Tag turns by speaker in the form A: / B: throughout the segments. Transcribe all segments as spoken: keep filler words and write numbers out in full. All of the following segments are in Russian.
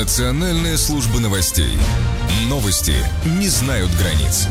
A: Национальная служба новостей. Новости не знают границ.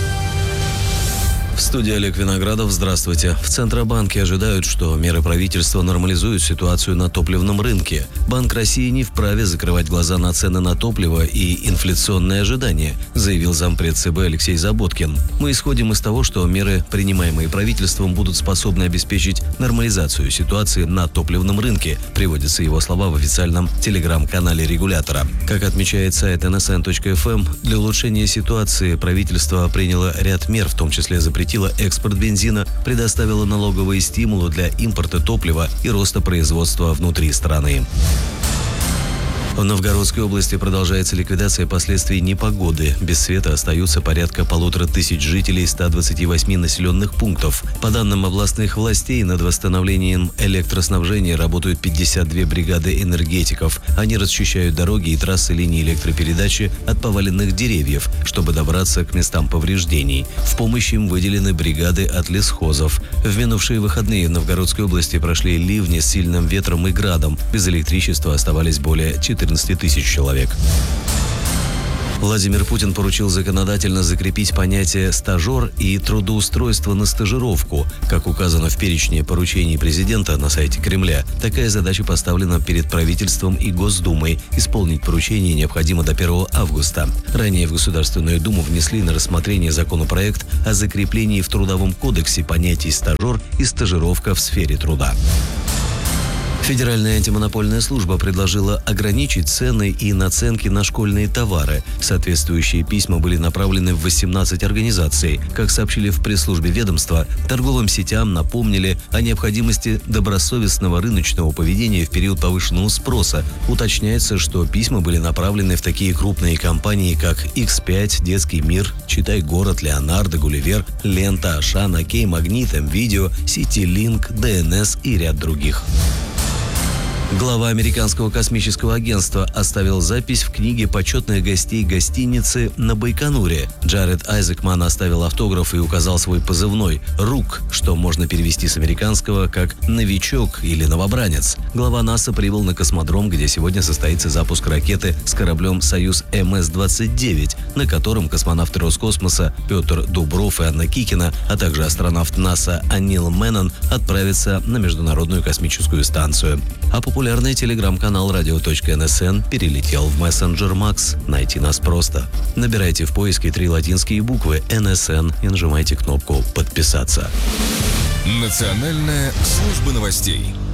B: В студии Олег Виноградов. Здравствуйте. В Центробанке ожидают, что меры правительства нормализуют ситуацию на топливном рынке. Банк России не вправе закрывать глаза на цены на топливо и инфляционные ожидания, заявил зампред ЦБ Алексей Заботкин. Мы исходим из того, что меры, принимаемые правительством, будут способны обеспечить нормализацию ситуации на топливном рынке, приводятся его слова в официальном телеграм-канале регулятора. Как отмечает сайт эн эс эн точка эф эм, для улучшения ситуации правительство приняло ряд мер, в том числе запретило экспорт бензина, предоставила налоговые стимулы для импорта топлива и роста производства внутри страны. В Новгородской области продолжается ликвидация последствий непогоды. Без света остаются порядка полутора тысяч жителей ста двадцати восьми населенных пунктов. По данным областных властей, над восстановлением электроснабжения работают пятьдесят две бригады энергетиков. Они расчищают дороги и трассы линий электропередачи от поваленных деревьев, чтобы добраться к местам повреждений. В помощь им выделены бригады от лесхозов. В минувшие выходные в Новгородской области прошли ливни с сильным ветром и градом. Без электричества оставались более четырнадцати тысяч человек. Владимир Путин поручил законодательно закрепить понятие «стажер» и «трудоустройство на стажировку». Как указано в перечне поручений президента на сайте Кремля, такая задача поставлена перед правительством и Госдумой. Исполнить поручение необходимо до первого августа. Ранее в Государственную Думу внесли на рассмотрение законопроект о закреплении в Трудовом кодексе понятий «стажер» и «стажировка» в сфере труда. Федеральная антимонопольная служба предложила ограничить цены и наценки на школьные товары. Соответствующие письма были направлены в восемнадцать организаций. Как сообщили в пресс-службе ведомства, торговым сетям напомнили о необходимости добросовестного рыночного поведения в период повышенного спроса. Уточняется, что письма были направлены в такие крупные компании, как икс пять, Детский мир, Читай город, Леонардо, Гулливер, Лента, Ашан, Окей, Магнит, М-Видео, Ситилинк, дэ эн эс и ряд других. Глава американского космического агентства оставил запись в книге почетных гостей гостиницы на Байконуре. Джаред Айзекман оставил автограф и указал свой позывной «Рук», что можно перевести с американского как «новичок» или «новобранец». Глава НАСА прибыл на космодром, где сегодня состоится запуск ракеты с кораблем «Союз эм эс двадцать девять», на котором космонавты Роскосмоса Петр Дубров и Анна Кикина, а также астронавт НАСА Анил Меннон отправятся на Международную космическую станцию. А популярный телеграм-канал радио точка эн эс эн перелетел в мессенджер Макс. Найти нас просто. Набирайте в поиске три латинские буквы эн эс эн и нажимайте кнопку «Подписаться».
A: Национальная служба новостей.